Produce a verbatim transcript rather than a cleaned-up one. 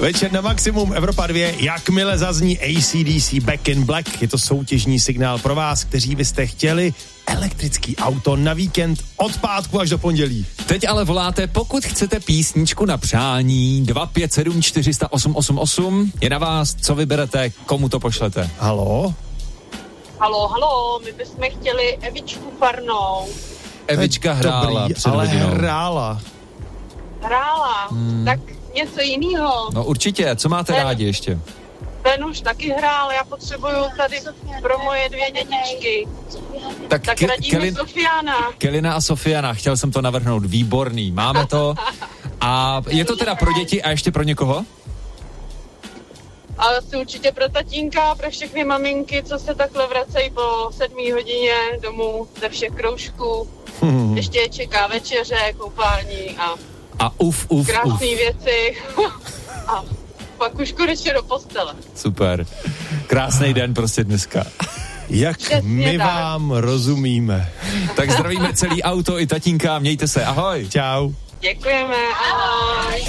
Večer na maximum Evropa dva, jakmile zazní A C D C Back in Black, je to soutěžní signál pro vás, kteří byste chtěli elektrický auto na víkend od pátku až do pondělí. Teď ale voláte, pokud chcete písničku na přání dva pět sedm čtyři osm osm osm. Je na vás, co vyberete, komu to pošlete. Halo? Halo, halo, my bychom chtěli Evičku Farnou. Evička hrála Dobrý, před ale hodinou. hrála. Hrála, hmm. tak něco jiného. No určitě, co máte Ten- rádi ještě? Ten už taky hrál, já potřebuju tady pro moje dvě dětičky. Tak Ke- radíme Kelin- Sofiana. Kelina a Sofiana, chtěl jsem to navrhnout, výborný, máme to. A je to teda pro děti a ještě pro někoho? A asi určitě pro tatínka, pro všechny maminky, co se takhle vracejí po sedmý hodině domů ze všech kroužků. Hmm. Ještě je čeká večeře, koupání a A uf, uf, uf. krásné věci. A pak už konečně do postele. Super. Krásný den prostě dneska. Jak Přesně my tak. vám rozumíme. Tak zdravíme celý auto i tatínka, mějte se, ahoj. Čau. Děkujeme, ahoj.